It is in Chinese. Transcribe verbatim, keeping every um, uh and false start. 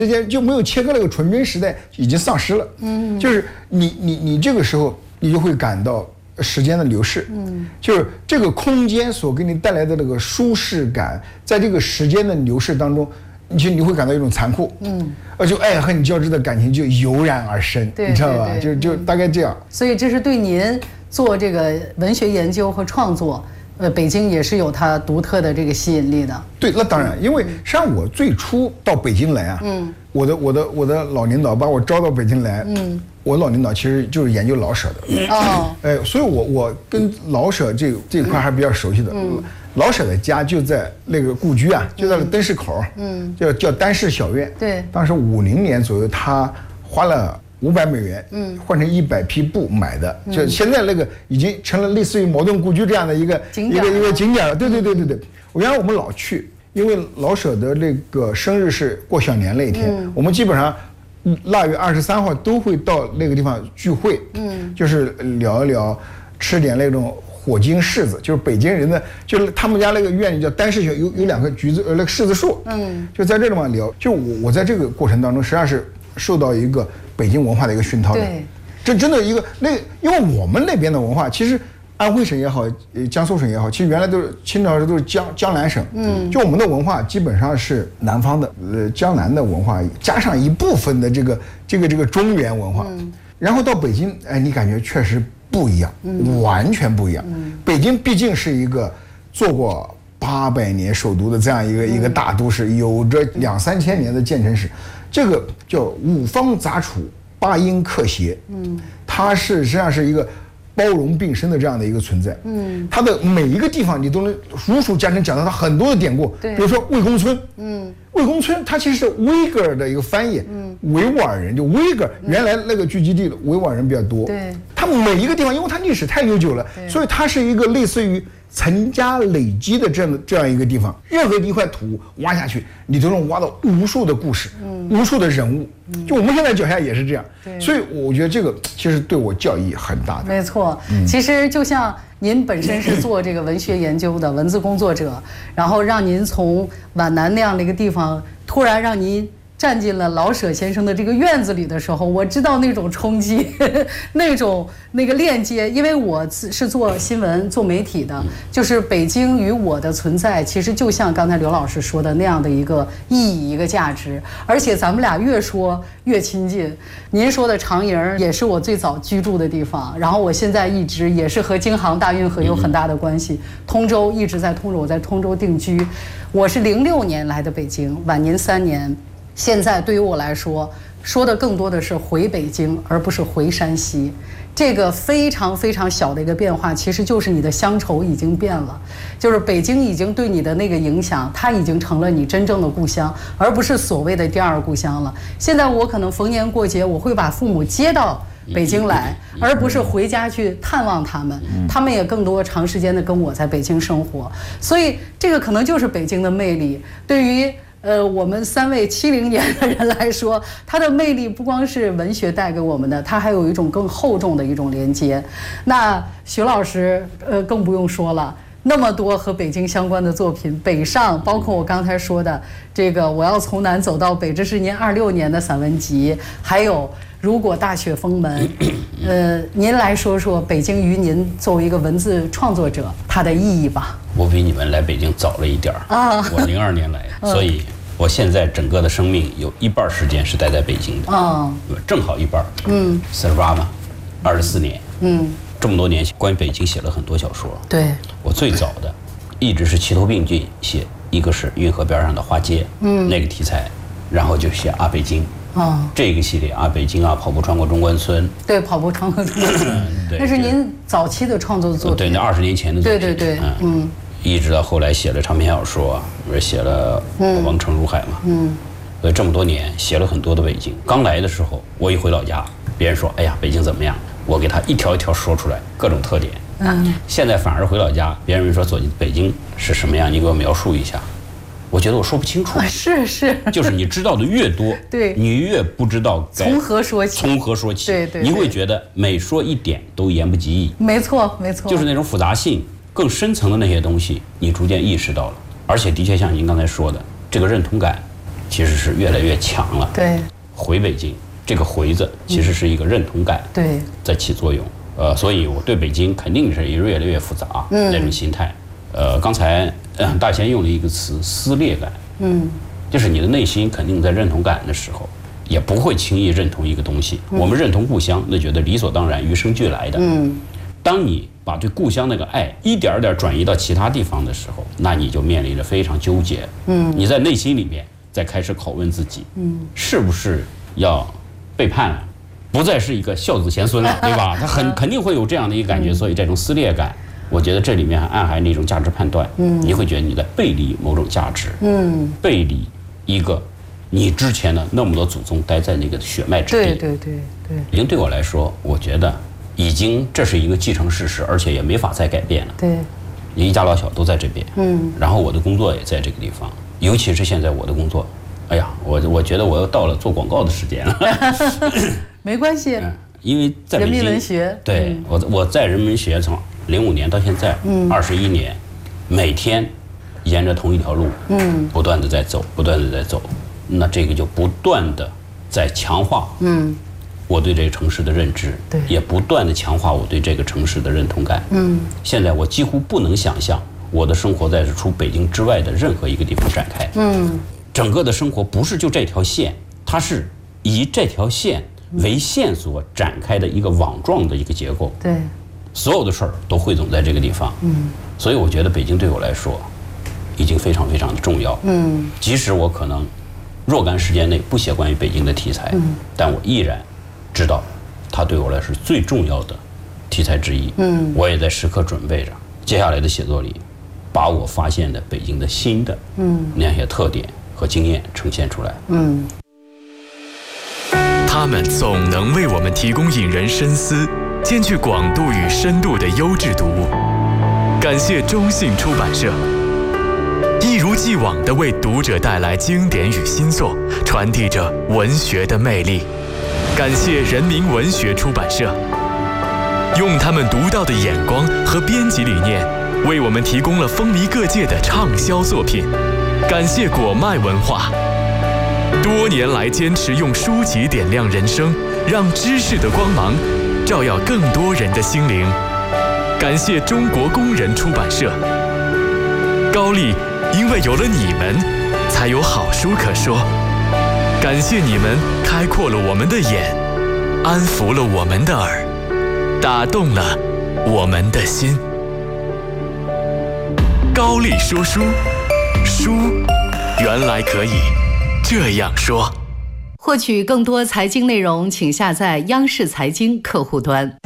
之间就没有切割那个纯真时代已经丧失了。嗯，就是你你你这个时候你就会感到时间的流逝。嗯，就是这个空间所给你带来的那个舒适感，在这个时间的流逝当中，你就你会感到一种残酷。嗯，而且爱恨交织的感情就油然而生，你知道吧？就就大概这样。 所以这是对您做这个文学研究和创作。呃，北京也是有它独特的这个吸引力的。 对，那当然，因为实际上我最初到北京来啊，嗯，我的我的我的老领导把我招到北京来，嗯，我老领导其实就是研究老舍的，哦，哎，所以我我跟老舍这这一块还比较熟悉的。嗯，老舍的家就在那个故居啊，就在那灯市口，嗯，叫叫丹氏小院。 对， 当时五零年左右，他花了五百美元，嗯，换成一百匹布买的，嗯、就现在那个已经成了类似于茅盾故居这样的一个一个一个景点了。对对对对对，我原来我们老去，因为老舍的那个生日是过小年那一天，嗯、我们基本上腊月二十三号都会到那个地方聚会，嗯，就是聊一聊，吃点那种火晶柿子，就是北京人的，就是他们家那个院里叫丹氏小，有有两个橘子呃那个柿子树，嗯，就在这地方聊。就我我在这个过程当中，实际上是受到一个北京文化的一个熏陶的， 对， 这真的一个那，因为我们那边的文化，其实安徽省也好，呃，江苏省也好，其实原来都是清朝时都是江江南省，嗯，就我们的文化基本上是南方的，呃，江南的文化加上一部分的这个这个这个中原文化，嗯，然后到北京，哎，你感觉确实不一样，嗯，完全不一样。嗯，北京毕竟是一个做过八百年首都的这样一个、嗯、一个大都市，有着两三千年的建成史。这个叫五方杂处，八音克谐，嗯，它是实际上是一个包容并生的这样的一个存在，嗯，它的每一个地方你都能如数家珍讲到它很多的典故，对，比如说魏公村，嗯，魏公村它其实是维格尔的一个翻译，嗯，维吾尔人就维格尔，原来那个聚集地的维吾尔人比较多，对，它每一个地方因为它历史太悠久了，所以它是一个类似于层加累积的这样的这样一个地方，任何一块土挖下去，你都能挖到无数的故事，嗯，无数的人物，嗯，就我们现在脚下也是这样，所以我觉得这个其实对我教益很大的。 没错，嗯，其实就像您本身是做这个文学研究的文字工作者，然后让您从皖南那样的一个地方，突然让您站进了老舍先生的这个院子里的时候，我知道那种冲击，呵呵那种那个链接，因为我是做新闻、做媒体的，就是北京与我的存在，其实就像刚才刘老师说的那样的一个意义、一个价值，而且咱们俩越说越亲近。您说的长营也是我最早居住的地方，然后我现在一直也是和京杭大运河有很大的关系。通州一直在通州，我在通州定居，我是零六年来的北京，晚您三年。现在对于我来说，说的更多的是回北京，而不是回山西。这个非常非常小的一个变化，其实就是你的乡愁已经变了，就是北京已经对你的那个影响，它已经成了你真正的故乡，而不是所谓的第二故乡了。现在我可能逢年过节，我会把父母接到北京来，而不是回家去探望他们，他们也更多长时间的跟我在北京生活，所以这个可能就是北京的魅力。对于呃，我们三位七零年的人来说，它的魅力不光是文学带给我们的，它还有一种更厚重的一种连接。那徐老师，呃，更不用说了，那么多和北京相关的作品，北上，包括我刚才说的这个我要从南走到北，这是您二六年的散文集，还有如果大雪封门，呃，您来说说北京于您作为一个文字创作者它的意义吧。 我比你们来北京早了一点啊，我零二年来，所以我现在整个的生命有一半时间是待在北京的，啊，正好一半，嗯，四十八嘛，二十四年，嗯，这么多年关于北京写了很多小说， 对， 我最早的一直是齐头并进写，一个是运河边上的花街，嗯，那个题材，然后就写啊北京。哦，这个系列啊，北京啊，跑步穿过中关村， 对，跑步穿过中关村，对，那是您早期的创作作品， 对，那二十年前的作品， 对对对，嗯，嗯一直到后来写了长篇小说，不是写了《王城如海》嘛，嗯，所以这么多年写了很多的北京。刚来的时候，我一回老家，别人说，哎呀，北京怎么样？我给他一条一条说出来，各种特点。嗯，现在反而回老家，别人说走进北京是什么样，你给我描述一下。我觉得我说不清楚， 啊、是是， 就是你知道的越多， 对， 你越不知道从何说起， 从何说起， 对 对, 对， 你会觉得每说一点都言不及义， 没错没错， 就是那种复杂性更深层的那些东西，你逐渐意识到了，而且的确像您刚才说的，这个认同感其实是越来越强了。 对， 回北京这个回字其实是一个认同感， 对， 在起作用。呃，所以我对北京肯定是越来越复杂、嗯、那种心态。呃，刚才、呃、大贤用了一个词撕裂感，嗯，就是你的内心肯定在认同感的时候，也不会轻易认同一个东西。嗯、我们认同故乡，那觉得理所当然、与生俱来的。嗯，当你把对故乡那个爱一点点转移到其他地方的时候，那你就面临着非常纠结。嗯，你在内心里面再开始拷问自己，嗯，是不是要背叛了？不再是一个孝子贤孙了，对吧？他很肯定会有这样的一个感觉，所以这种撕裂感，我觉得这里面还暗含着一种价值判断。嗯，你会觉得你在背离某种价值，嗯，背离一个你之前的那么多祖宗待在那个血脉之地。 对对对对。 已经对我来说，我觉得已经这是一个既成事实，而且也没法再改变了。 对， 你一家老小都在这边，嗯，然后我的工作也在这个地方，尤其是现在我的工作，哎呀，我我觉得我又到了做广告的时间了。 没关系， 嗯，因为在北京， 人民文学， 对、嗯、我我在人民文学从零五年到现在，嗯，二十一年，每天沿着同一条路，嗯，不断的在走，不断的在走，那这个就不断的在强化，嗯，我对这个城市的认知，对，也不断的强化我对这个城市的认同感，嗯，现在我几乎不能想象我的生活在除北京之外的任何一个地方展开，嗯，整个的生活不是就这条线，它是以这条线为线索展开的一个网状的一个结构， 对， 所有的事儿都汇总在这个地方，嗯，所以我觉得北京对我来说已经非常非常的重要，嗯，即使我可能若干时间内不写关于北京的题材，嗯，但我依然知道它对我来说最重要的题材之一，嗯，我也在时刻准备着接下来的写作里，把我发现的北京的新的，嗯，那些特点和经验呈现出来，嗯。 他们总能为我们提供引人深思、兼具广度与深度的优质读物。感谢中信出版社，一如既往地为读者带来经典与新作，传递着文学的魅力。感谢人民文学出版社，用他们独到的眼光和编辑理念，为我们提供了风靡各界的畅销作品。感谢果麦文化，多年来坚持用书籍点亮人生，让知识的光芒照耀更多人的心灵。感谢中国工人出版社，高丽因为有了你们，才有好书可说。感谢你们开阔了我们的眼，安抚了我们的耳，打动了我们的心。高丽说书，书原来可以这样说。 获取更多财经内容，请下载央视财经客户端。